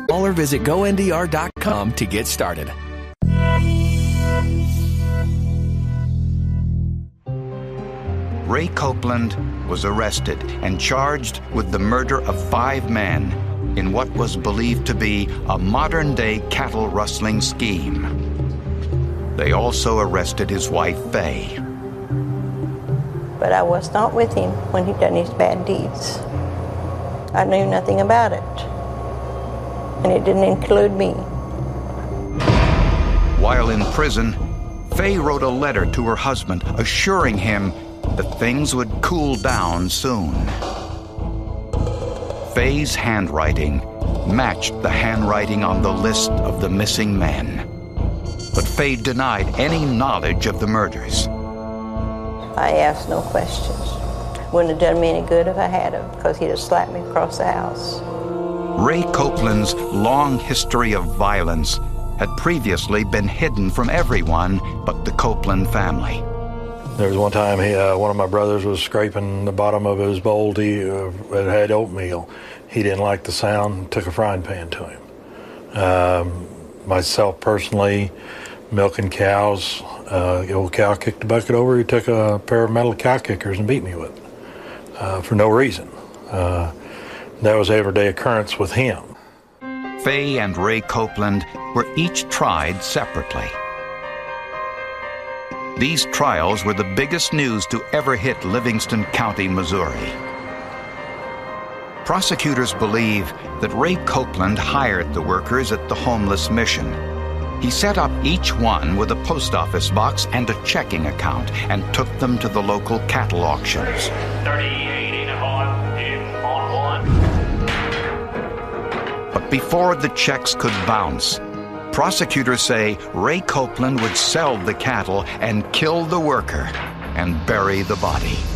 or visit GoNDR.com to get started. Ray Copeland was arrested and charged with the murder of 5 men in what was believed to be a modern-day cattle rustling scheme. They also arrested his wife, Faye. But I was not with him when he done his bad deeds. I knew nothing about it, and it didn't include me. While in prison, Faye wrote a letter to her husband assuring him that things would cool down soon. Faye's handwriting matched the handwriting on the list of the missing men. But Faye denied any knowledge of the murders. I asked no questions. Wouldn't have done me any good if I had him, because he'd have slapped me across the house. Ray Copeland's long history of violence had previously been hidden from everyone but the Copeland family. There was one time one of my brothers was scraping the bottom of his bowl. It had oatmeal. He didn't like the sound, took a frying pan to him. Myself personally, milking cows, the old cow kicked the bucket over. He took a pair of metal cow kickers and beat me with it for no reason. That was everyday occurrence with him. Faye and Ray Copeland were each tried separately. These trials were the biggest news to ever hit Livingston County, Missouri. Prosecutors believe that Ray Copeland hired the workers at the homeless mission. He set up each one with a post office box and a checking account and took them to the local cattle auctions. 38 on 1. But before the checks could bounce, prosecutors say Ray Copeland would sell the cattle and kill the worker and bury the body.